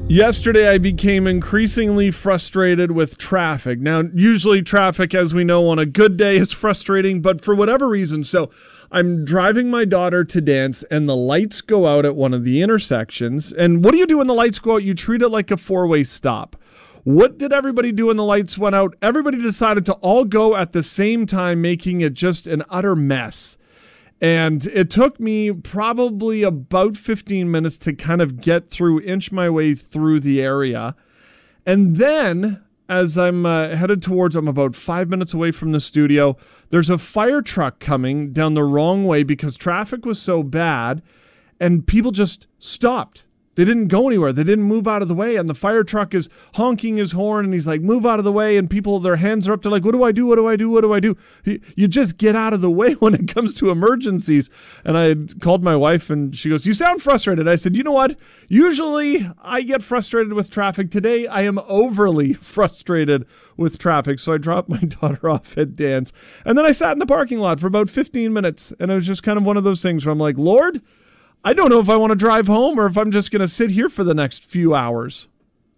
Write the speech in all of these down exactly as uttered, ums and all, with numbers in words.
Yesterday, I became increasingly frustrated with traffic. Now, usually traffic, as we know, on a good day is frustrating, but for whatever reason, so I'm driving my daughter to dance, and the lights go out at one of the intersections. And what do you do when the lights go out? You treat it like a four-way stop. What did everybody do when the lights went out? Everybody decided to all go at the same time, making it just an utter mess. And it took me probably about fifteen minutes to kind of get through, inch my way through the area. And then, as I'm uh, headed towards, I'm about five minutes away from the studio, there's a fire truck coming down the wrong way because traffic was so bad, and people just stopped. They didn't go anywhere. They didn't move out of the way. And the fire truck is honking his horn, and he's like, move out of the way. And people, their hands are up. They're like, what do I do? What do I do? What do I do? You just get out of the way when it comes to emergencies. And I called my wife, and she goes, you sound frustrated. I said, you know what? Usually I get frustrated with traffic. Today I am overly frustrated with traffic. So I dropped my daughter off at dance. And then I sat in the parking lot for about fifteen minutes. And it was just kind of one of those things where I'm like, Lord, I don't know if I want to drive home or if I'm just going to sit here for the next few hours.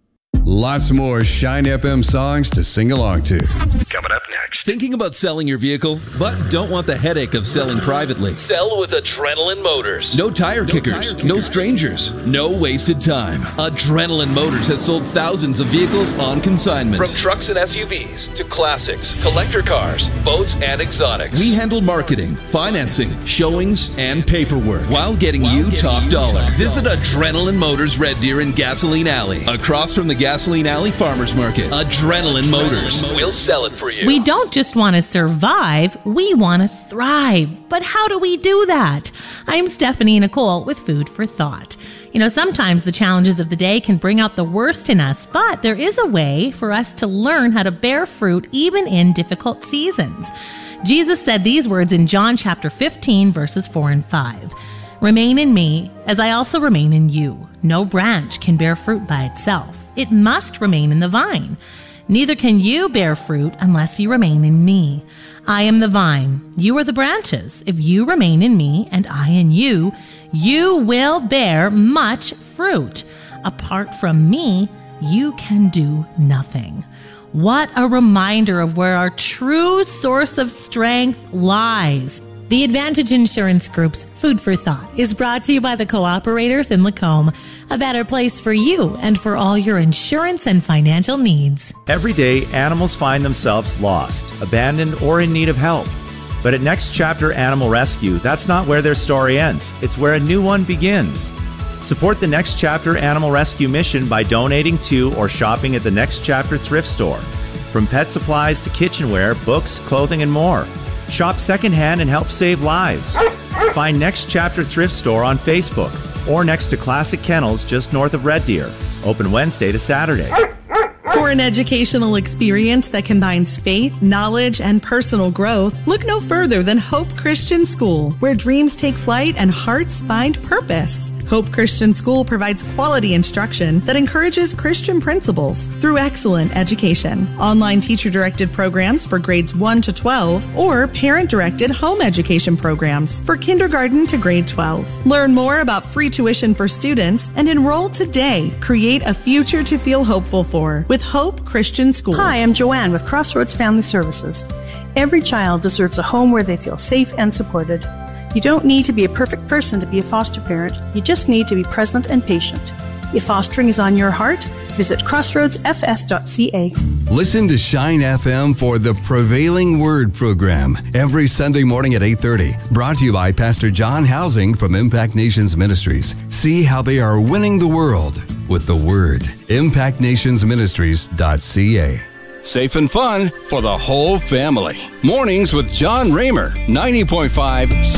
Lots more Shine F M songs to sing along to. Coming up next. Thinking about selling your vehicle, but don't want the headache of selling privately? Sell with Adrenaline Motors. No tire, no kickers, tire kickers, no strangers, no wasted time. Adrenaline Motors has sold thousands of vehicles on consignment. From trucks and S U Vs to classics, collector cars, boats, and exotics. We handle marketing, financing, showings, and paperwork while getting while you getting top you dollar. Top Visit dollar. Adrenaline Motors Red Deer in Gasoline Alley, across from the Gasoline Alley Farmers Market. Adrenaline, Adrenaline Motors. Motors. We'll sell it for you. We don't just want to survive, we want to thrive. But how do we do that? I'm Stephanie Nicole with Food for Thought. You know, sometimes the challenges of the day can bring out the worst in us, but there is a way for us to learn how to bear fruit even in difficult seasons. Jesus said these words in John chapter fifteen, verses four and five. Remain in me, as I also remain in you. No branch can bear fruit by itself. It must remain in the vine. Neither can you bear fruit unless you remain in me. I am the vine. You are the branches. If you remain in me and I in you, you will bear much fruit. Apart from me, you can do nothing. What a reminder of where our true source of strength lies. The Advantage Insurance Group's Food for Thought is brought to you by the Cooperators in Lacombe, a better place for you and for all your insurance and financial needs. Every day, animals find themselves lost, abandoned, or in need of help. But at Next Chapter Animal Rescue, that's not where their story ends. It's where a new one begins. Support the Next Chapter Animal Rescue mission by donating to or shopping at the Next Chapter Thrift Store. From pet supplies to kitchenware, books, clothing, and more. Shop secondhand and help save lives. Find Next Chapter Thrift Store on Facebook or next to Classic Kennels just north of Red Deer. Open Wednesday to Saturday. For an educational experience that combines faith, knowledge, and personal growth, look no further than Hope Christian School, where dreams take flight and hearts find purpose. Hope Christian School provides quality instruction that encourages Christian principles through excellent education. Online teacher-directed programs for grades one to twelve or parent-directed home education programs for kindergarten to grade twelve. Learn more about free tuition for students and enroll today. Create a future to feel hopeful for with Hope Christian School. Hi, I'm Joanne with Crossroads Family Services. Every child deserves a home where they feel safe and supported. You don't need to be a perfect person to be a foster parent. You just need to be present and patient. If fostering is on your heart, visit crossroads f s dot c a. Listen to Shine F M for the Prevailing Word program every Sunday morning at eight thirty. Brought to you by Pastor John Housing from Impact Nations Ministries. See how they are winning the world with the Word. impact nations ministries dot c a. Safe and fun for the whole family. Mornings with John Raymer, ninety point five